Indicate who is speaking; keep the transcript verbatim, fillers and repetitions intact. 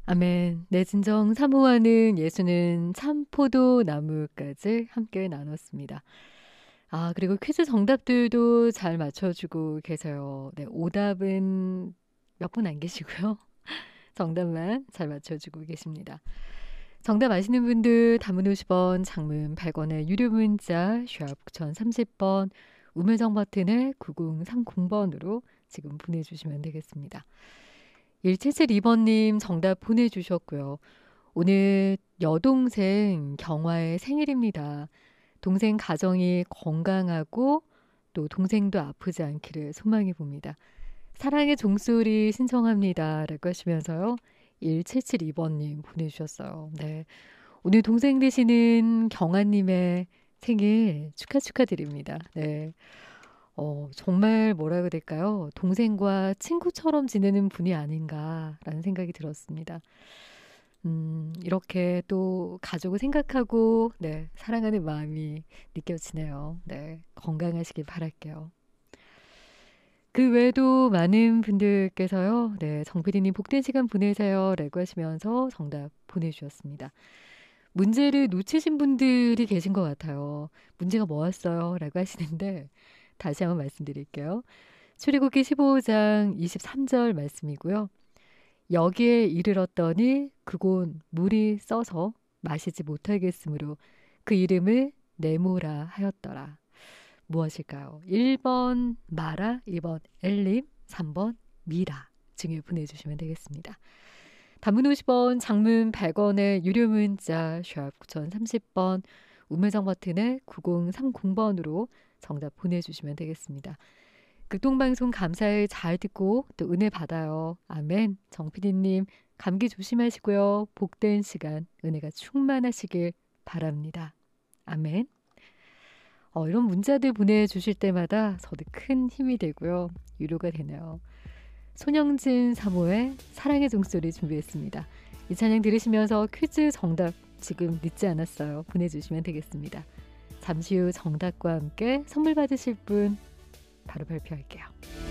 Speaker 1: 아멘. 내 진정 사모하는 예수는 참포도 나무까지 함께 나눴습니다. 아, 그리고 퀴즈 정답들도 잘 맞춰주고 계세요. 네, 오답은 몇 분 안 계시고요. 정답만 잘 맞춰주고 계십니다. 정답 아시는 분들 단문 오십 원, 장문 백 원의 유료 문자 샵 구공삼십 번 우물정 버튼을 구공삼공 번으로 지금 보내주시면 되겠습니다. 일칠칠이 번님 정답 보내주셨고요. 오늘 여동생 경화의 생일입니다. 동생 가정이 건강하고 또 동생도 아프지 않기를 소망해 봅니다. 사랑의 종소리 신청합니다. 라고 하시면서요. 일칠칠이 번님 보내주셨어요. 네, 오늘 동생 되시는 경아님의 생일 축하 축하드립니다. 네. 어, 정말 뭐라고 해야 될까요? 동생과 친구처럼 지내는 분이 아닌가라는 생각이 들었습니다. 음, 이렇게 또 가족을 생각하고, 네, 사랑하는 마음이 느껴지네요. 네, 건강하시길 바랄게요. 그 외에도 많은 분들께서요, 네, 정피디님 복된 시간 보내세요. 라고 하시면서 정답 보내주셨습니다. 문제를 놓치신 분들이 계신 것 같아요. 문제가 뭐였어요? 라고 하시는데, 다시 한번 말씀드릴게요. 출애굽기 십오 장 이십삼 절 말씀이고요. 여기에 이르렀더니 그곳 물이 써서 마시지 못하겠으므로 그 이름을 네모라 하였더라. 무엇일까요? 일 번 마라, 이 번 엘림, 삼 번 미라 중에 보내주시면 되겠습니다. 단문 오십 원, 장문 백 원의 유료 문자 샵 구공삼십 번 우물정 버튼에 구공삼공 번으로 정답 보내주시면 되겠습니다. 극동방송 감사히 잘 듣고 또 은혜 받아요. 아멘. 정피디님 감기 조심하시고요. 복된 시간 은혜가 충만하시길 바랍니다. 아멘. 어, 이런 문자들 보내주실 때마다 저도 큰 힘이 되고요. 위로가 되네요. 손영진 사모의 사랑의 종소리 준비했습니다. 이 찬양 들으시면서 퀴즈 정답 지금 늦지 않았어요. 보내주시면 되겠습니다. 잠시 후 정답과 함께 선물 받으실 분 바로 발표할게요.